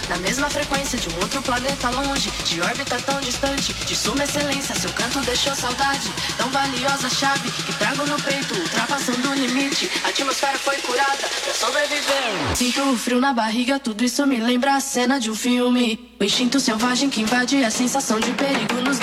Na mesma frequência de um outro planeta longe, de órbita tão distante, de suma excelência, seu canto deixou saudade. Tão valiosa chave que trago no peito, ultrapassando o limite. A atmosfera foi curada pra sobreviver. Sinto o frio na barriga, tudo isso me lembra a cena de um filme. O instinto selvagem que invade a sensação de perigo nos